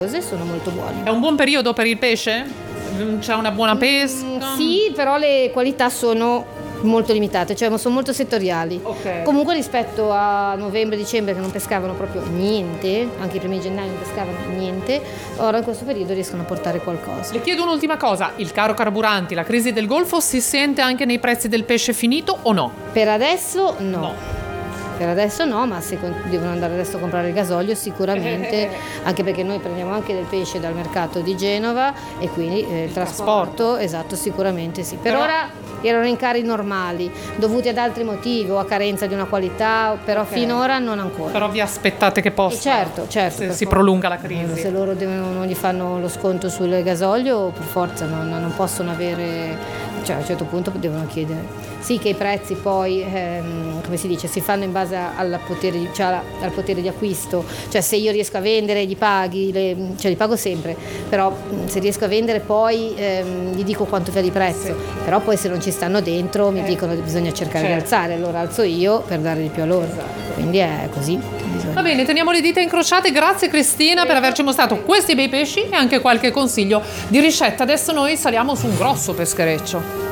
sono molto buoni. È un buon periodo per il pesce? C'è una buona pesca? Sì, però le qualità sono molto limitate, cioè sono molto settoriali. Ok. Comunque rispetto a novembre-dicembre che non pescavano proprio niente, anche i primi di gennaio non pescavano niente, ora in questo periodo riescono a portare qualcosa. Le chiedo un'ultima cosa, il caro carburanti, la crisi del Golfo si sente anche nei prezzi del pesce finito o no? Per adesso no. No. Per adesso no, ma se devono andare adesso a comprare il gasolio sicuramente, anche perché noi prendiamo anche del pesce dal mercato di Genova e quindi il trasporto, esatto, sicuramente sì. Per ora erano rincari normali, dovuti ad altri motivi o a carenza di una qualità, però finora non ancora. Però vi aspettate che possa, Certo, se si prolunga la crisi. Se loro non gli fanno lo sconto sul gasolio, per forza non possono avere, cioè a un certo punto devono chiedere. Sì che i prezzi poi, come si dice, si fanno in base al potere di acquisto, cioè se io riesco a vendere gli paghi, li pago sempre, però se riesco a vendere poi gli dico quanto fa di prezzo, però poi se non ci stanno dentro mi dicono che bisogna cercare di alzare, allora alzo io per dare di più a loro, quindi è così. Va bene, teniamo le dita incrociate, grazie Cristina per averci mostrato questi bei pesci e anche qualche consiglio di ricetta. Adesso noi saliamo su un grosso peschereccio.